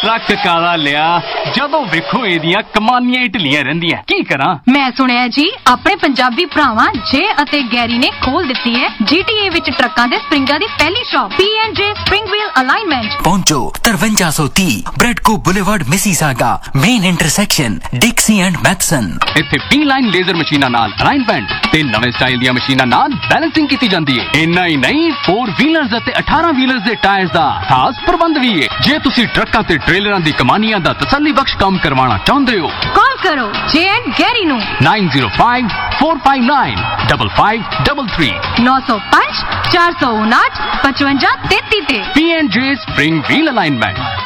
Truck काला लिया जदों वेखो एदियां कमानियां ढिलियां रहिंदियां की करा। मैं सुनिया जी अपने पंजाबी भरावां जे अते गैरी ने खोल दिती है GTA विच ट्रकां दे स्प्रिंगां दी पहली shop P&J spring wheel alignment. पहुंचो 5330 ब्रेडको boulevard Mississauga main intersection डिक्सी and Mathison. इत्थे P-लाइन लेजर मशीनां नाल अलाइनमेंट ते नवे स्टाइल दी मशीनां नाल बैलेंसिंग कीती जांदी है। इन्ना ही नहीं 4 व्हीलर्स अते 18 व्हीलर्स दे टायर्स दा खास प्रबंध भी है। जे तुसी ट्रकां ते ट्रेलरां दी कमानियां दा तसल्ली बख्श काम करवाना चाहुंदे हो कॉल करो J&N गैरी नू 905 459 5533 905 459 55 33 ते P&J स्प्रिंग व्हील अलाइनमेंट।